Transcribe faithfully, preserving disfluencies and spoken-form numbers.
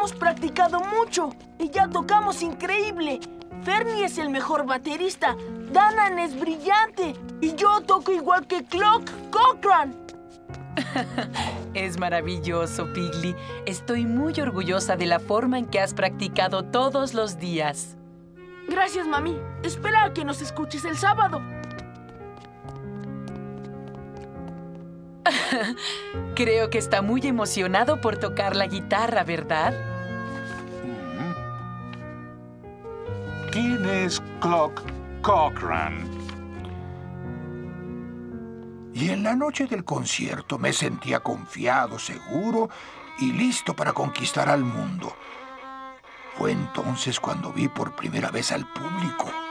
Hemos practicado mucho y ya tocamos increíble. Fernie es el mejor baterista, Danan es brillante y yo toco igual que Clock Cochran. Es maravilloso, Piggy. Estoy muy orgullosa de la forma en que has practicado todos los días. Gracias, mami. Espera a que nos escuches el sábado. Creo que está muy emocionado por tocar la guitarra, ¿verdad? ¿Quién es Clock Cochran? Y en la noche del concierto me sentía confiado, seguro y listo para conquistar al mundo. Fue entonces cuando vi por primera vez al público.